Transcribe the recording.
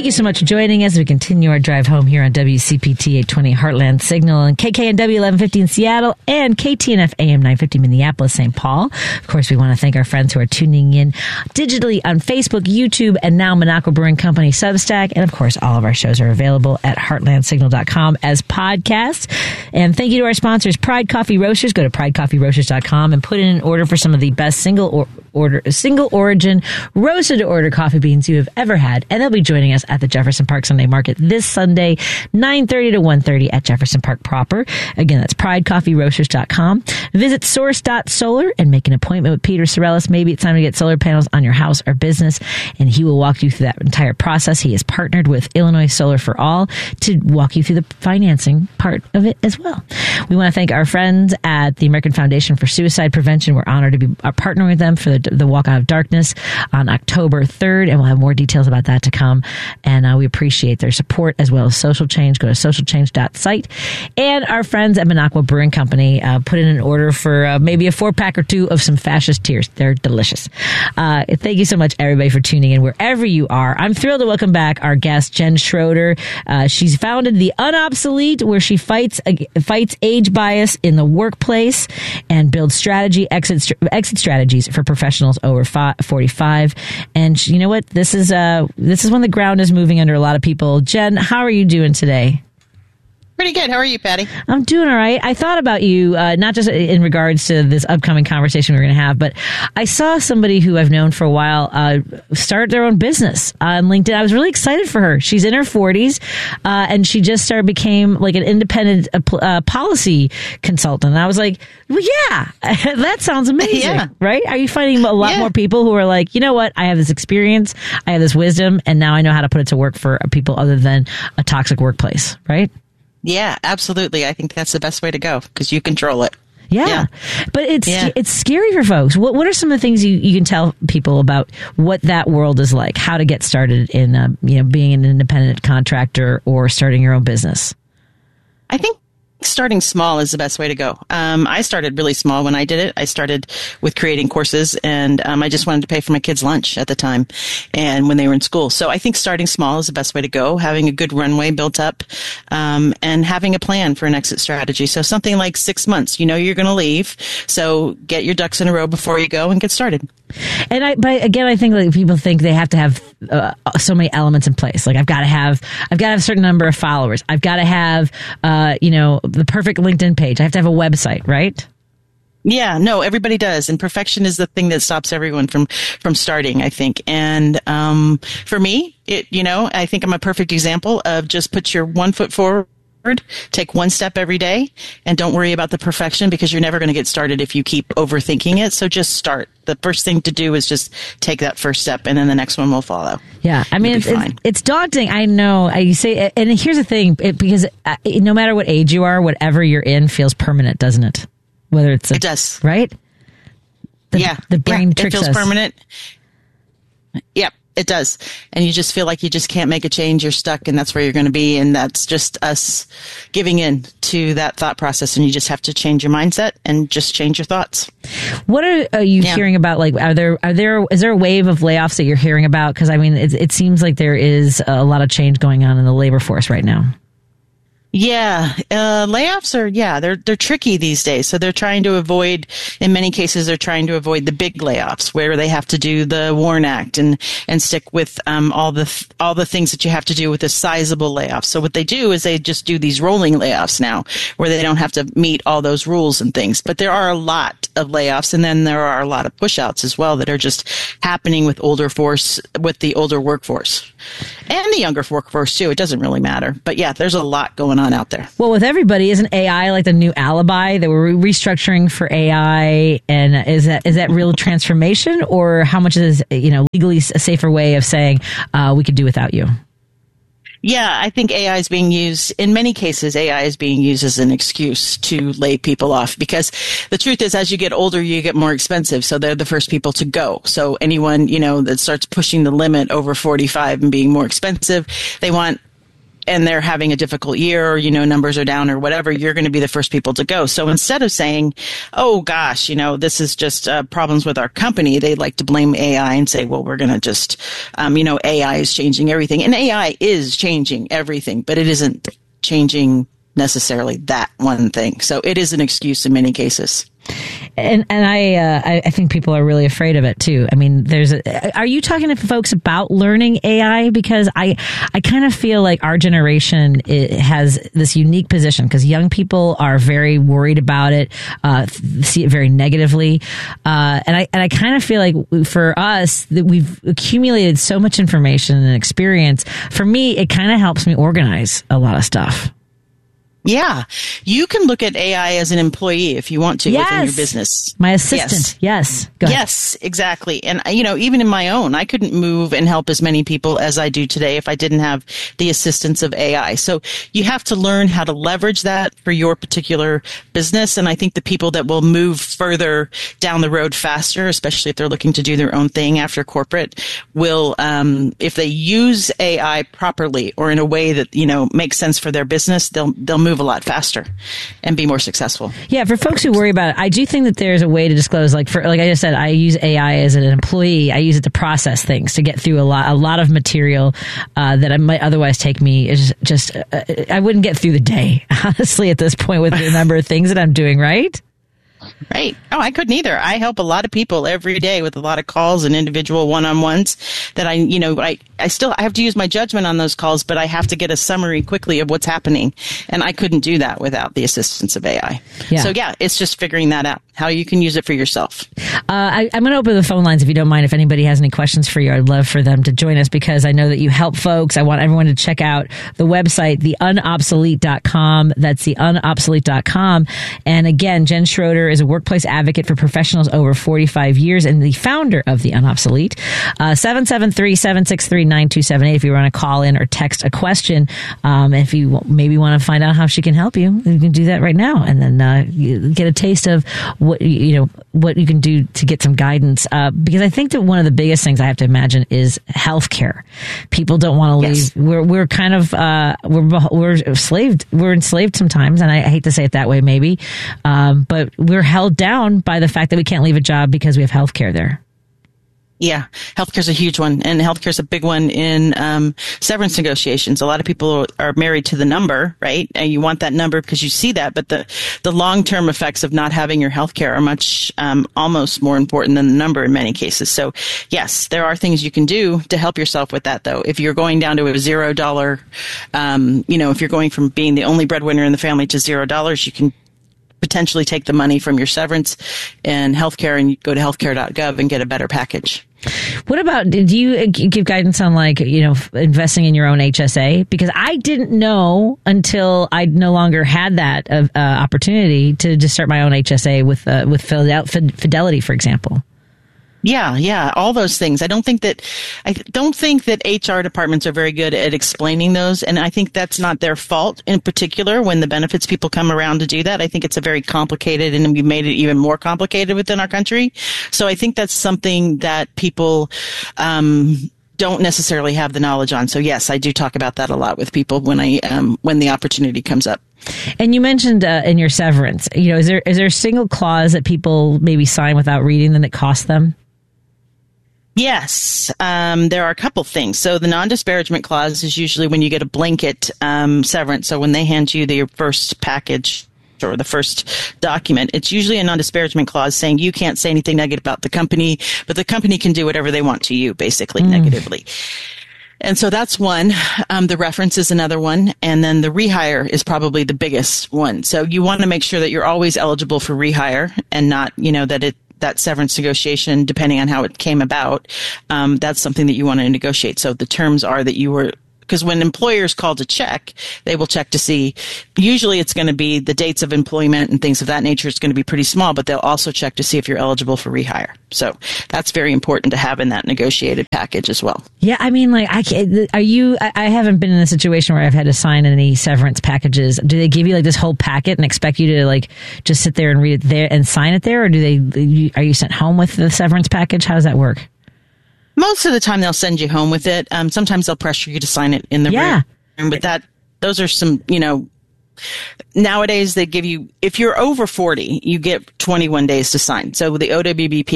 you so much for joining us. We continue our drive home here on WCPT 820 Heartland Signal and KKNW 1150 in Seattle and KTNF AM 950 Minneapolis, St. Paul. Of course, we want to thank our friends who are tuning in digitally on Facebook, YouTube, and now Minocqua Brewing Company Substack. And of course, all of our shows are available at heartlandsignal.com as podcasts. And thank you to our sponsors, Pride Coffee Roasters. Go to pridecoffeeroasters.com and put in an order for some of the best single origin roasted to order coffee beans you have ever had. And they'll be joining us at the Jefferson Park Sunday Market this Sunday, 9:30 to 1:30 at Jefferson Park proper. Again, that's pridecoffeeroasters.com. Visit source.solar and make an appointment with Peter Sorellis. Maybe it's time to get solar panels on your house or business, and he will walk you through that entire process. He is partnered with Illinois Solar for All to walk you through the financing part of it as well. We want to thank our friends at the American Foundation for Suicide Prevention. We're honored to be partnering with them for the Walk Out of Darkness on October 3rd, and we'll have more details about that to come. And we appreciate their support as well as Social Change. Go to socialchange.site. And our friends at Minocqua Brewing Company put in an order for maybe a 4-pack or 2 of some fascist tears. They're delicious. Thank you so much, everybody, for tuning in wherever you are. I'm thrilled to welcome back our guest, Jen Schroeder. She's founded The Unobsolete, where she fights age bias in the workplace and builds exit strategies for professionals over 45. And you know what? This is when the ground is moving under a lot of people. Jen, how are you doing today? Pretty good. How are you, Patty? I'm doing all right. I thought about you, not just in regards to this upcoming conversation we're going to have, but I saw somebody who I've known for a while start their own business on LinkedIn. I was really excited for her. She's in her 40s, and she just became like an independent policy consultant. And I was like, well, yeah, that sounds amazing, yeah. Right? Are you finding a lot more people who are like, you know what? I have this experience, I have this wisdom, and now I know how to put it to work for people other than a toxic workplace, right? Yeah, absolutely. I think that's the best way to go because you control it. Yeah. But it's scary for folks. What are some of the things you can tell people about what that world is like, how to get started in being an independent contractor or starting your own business? I think starting small is the best way to go. I started really small when I did it. I started with creating courses, and I just wanted to pay for my kids' lunch at the time and when they were in school. So I think starting small is the best way to go, having a good runway built up, and having a plan for an exit strategy. So something like 6 months, you're going to leave. So get your ducks in a row before you go and get started. But again, I think like people think they have to have so many elements in place. Like I've got to have a certain number of followers. I've got to have, the perfect LinkedIn page. I have to have a website, right? Yeah, no, everybody does. And perfection is the thing that stops everyone from starting, I think. And, for me, I think I'm a perfect example of just put your 1 foot forward. Take one step every day and don't worry about the perfection because you're never going to get started if you keep overthinking it. So just start. The first thing to do is just take that first step and then the next one will follow. Yeah. I mean, it's daunting. I know you say, and here's the thing, because no matter what age you are, whatever you're in feels permanent, doesn't it? Whether it does. Right? The brain tricks us. It feels permanent. Yep. It does. And you just feel like you just can't make a change. You're stuck and that's where you're going to be. And that's just us giving in to that thought process. And you just have to change your mindset and just change your thoughts. What are you hearing about? Like, is there a wave of layoffs that you're hearing about? Because I mean, it seems like there is a lot of change going on in the labor force right now. Yeah, layoffs are, they're tricky these days. So they're trying to avoid, in many cases, they're trying to avoid the big layoffs where they have to do the WARN Act and stick with, all the things that you have to do with a sizable layoff. So what they do is they just do these rolling layoffs now where they don't have to meet all those rules and things. But there are a lot of layoffs and then there are a lot of push-outs as well that are just happening with the older workforce and the younger workforce too. It doesn't really matter. But yeah, there's a lot going on out there. Well, with everybody, isn't AI like the new alibi that we're restructuring for AI? And is that real transformation, or how much is legally a safer way of saying we could do without you? Yeah, I think AI is being used, in many cases, AI is being used as an excuse to lay people off because the truth is as you get older, you get more expensive. So they're the first people to go. So anyone, that starts pushing the limit over 45 and being more expensive, they want and they're having a difficult year, or, numbers are down or whatever, you're going to be the first people to go. So instead of saying, oh gosh, this is just problems with our company, they like to blame AI and say, well, we're going to just, AI is changing everything. And AI is changing everything, but it isn't changing necessarily that one thing. So it is an excuse in many cases. And I think people are really afraid of it too. I mean, are you talking to folks about learning AI? Because I kind of feel like our generation has this unique position, because young people are very worried about it, see it very negatively. And I kind of feel like for us that we've accumulated so much information and experience. For me, it kind of helps me organize a lot of stuff. Yeah. You can look at AI as an employee if you want to within your business. My assistant. Yes. Go ahead. Yes, exactly. And, even in my own, I couldn't move and help as many people as I do today if I didn't have the assistance of AI. So you have to learn how to leverage that for your particular business. And I think the people that will move further down the road faster, especially if they're looking to do their own thing after corporate, will, if they use AI properly or in a way that, makes sense for their business, they'll move a lot faster and be more successful. Yeah, for folks who worry about it, I do think that there's a way to disclose, like I just said, I use AI as an employee. I use it to process things, to get through a lot of material that it might otherwise take me. I wouldn't get through the day, honestly, at this point with the number of things that I'm doing, right? Right. Oh, I couldn't either. I help a lot of people every day with a lot of calls and individual one-on-ones that I have to use my judgment on those calls, but I have to get a summary quickly of what's happening. And I couldn't do that without the assistance of AI. Yeah. So it's just figuring that out, how you can use it for yourself. I'm going to open the phone lines if you don't mind. If anybody has any questions for you, I'd love for them to join us, because I know that you help folks. I want everyone to check out the website, theunobsolete.com. That's theunobsolete.com. And again, Jen Schroeder is a workplace advocate for professionals over 45 years and the founder of The Unobsolete. 773-763-9278 if you want to call in or text a question. If you maybe want to find out how she can help you, you can do that right now, and then get a taste of what you can do to get some guidance. Because I think that one of the biggest things I have to imagine is healthcare. People don't want to leave. Yes. We're kind of we're enslaved. We're enslaved sometimes, and I hate to say it that way, maybe, but we're held down by the fact that we can't leave a job because we have health care there. Yeah, healthcare's a huge one, and healthcare's a big one in severance negotiations. A lot of people are married to the number, right? And you want that number because you see that, but the long-term effects of not having your healthcare are much almost more important than the number in many cases. So, yes, there are things you can do to help yourself with that, though. If you're going down to a $0, if you're going from being the only breadwinner in the family to $0, you can potentially take the money from your severance and healthcare and go to healthcare.gov and get a better package. What about, do you give guidance on investing in your own HSA? Because I didn't know until I no longer had that opportunity to just start my own HSA with Fidelity, for example. Yeah, all those things. I don't think that HR departments are very good at explaining those, and I think that's not their fault in particular when the benefits people come around to do that. I think it's a very complicated, and we've made it even more complicated within our country. So I think that's something that people don't necessarily have the knowledge on. So yes, I do talk about that a lot with people when the opportunity comes up. And you mentioned in your severance, is there a single clause that people maybe sign without reading them that costs them? Yes, there are a couple things. So the non-disparagement clause is usually when you get a blanket severance. So when they hand you your first package or the first document, it's usually a non-disparagement clause saying you can't say anything negative about the company, but the company can do whatever they want to you, basically, negatively. And so that's one. The reference is another one. And then the rehire is probably the biggest one. So you want to make sure that you're always eligible for rehire and not, that severance negotiation, depending on how it came about, that's something that you want to negotiate. So the terms are that you were, because when employers call to check, they will check to see, usually it's going to be the dates of employment and things of that nature. It's going to be pretty small, but they'll also check to see if you're eligible for rehire. So that's very important to have in that negotiated package as well. Yeah, I mean, I haven't been in a situation where I've had to sign any severance packages. Do they give you this whole packet and expect you to just sit there and read it there and sign it there? Or are you sent home with the severance package? How does that work? Most of the time they'll send you home with it. Sometimes they'll pressure you to sign it in the room. But those are some, nowadays they give you, if you're over 40, you get 21 days to sign. So the OWBP